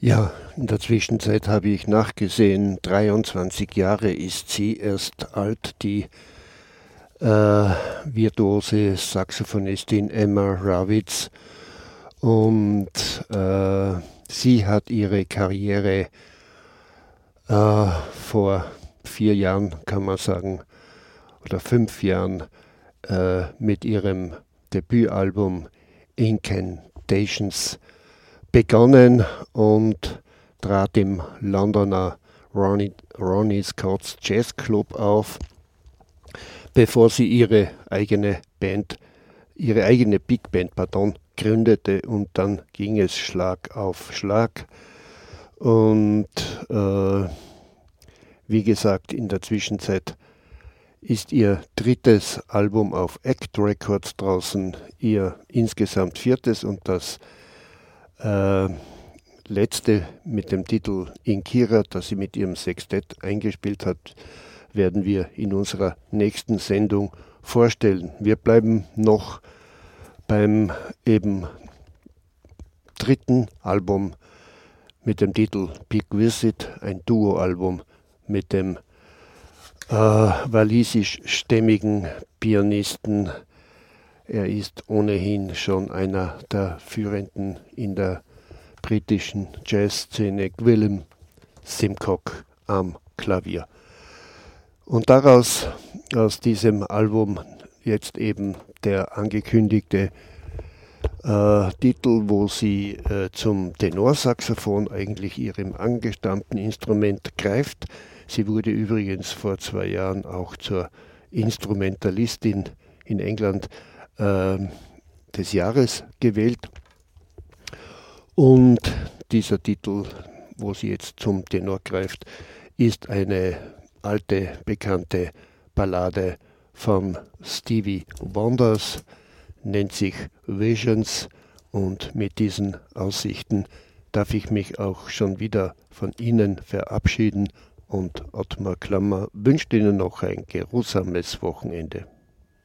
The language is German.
Ja, in der Zwischenzeit habe ich nachgesehen, 23 Jahre ist sie erst alt, die virtuose Saxophonistin Emma Rawitz. Und sie hat ihre Karriere vor 4 Jahren, kann man sagen, oder 5 Jahren mit ihrem Debütalbum Incantations begonnen und trat im Londoner Ronnie Scott's Jazz Club auf, bevor sie ihre eigene Big Band, gründete, und dann ging es Schlag auf Schlag. Und wie gesagt, in der Zwischenzeit ist ihr drittes Album auf Act Records draußen, ihr insgesamt viertes, und das letzte mit dem Titel Inkira, das sie mit ihrem Sextett eingespielt hat, werden wir in unserer nächsten Sendung vorstellen. Wir bleiben noch beim eben dritten Album mit dem Titel Big Visit, ein Duo-Album mit dem walisischstämmigen Pianisten. Er ist ohnehin schon einer der Führenden in der britischen Jazzszene, Gwilym Simcock am Klavier. Und aus diesem Album jetzt eben der angekündigte Titel, wo sie zum Tenorsaxophon, eigentlich ihrem angestammten Instrument, greift. Sie wurde übrigens vor 2 Jahren auch zur Instrumentalistin in England des Jahres gewählt. Und dieser Titel, wo sie jetzt zum Tenor greift, ist eine alte, bekannte Ballade von Stevie Wonders, nennt sich Visions, und mit diesen Aussichten darf ich mich auch schon wieder von Ihnen verabschieden, und Ottmar Klammer wünscht Ihnen noch ein geruhsames Wochenende.